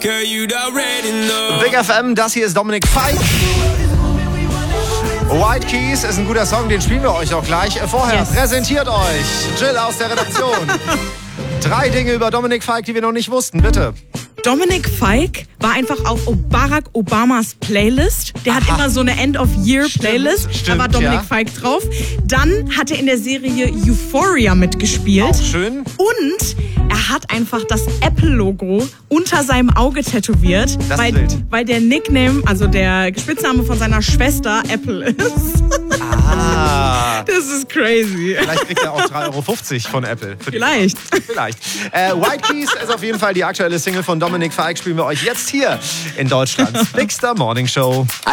Girl, you'd already know. Big FM, das hier ist Dominic Fike. White Keys ist ein guter Song, den spielen wir euch auch gleich. Vorher präsentiert euch Jill aus der Redaktion. 3 Dinge über Dominic Fike, die wir noch nicht wussten, bitte. Dominic Fike war einfach auf Barack Obamas Playlist. Der hat immer so eine End-of-Year-Playlist. Da war Dominic Fike drauf. Dann hat er in der Serie Euphoria mitgespielt. Auch schön. Und er hat einfach das Apple-Logo unter seinem Auge tätowiert, weil der Nickname, also der Spitzname von seiner Schwester Apple ist. Das ist crazy. Vielleicht kriegt er auch 3,50 Euro von Apple. Vielleicht. White Keys ist auf jeden Fall die aktuelle Single von Dominic Fike. Spielen wir euch jetzt hier in Deutschlands Big Star Morning Show.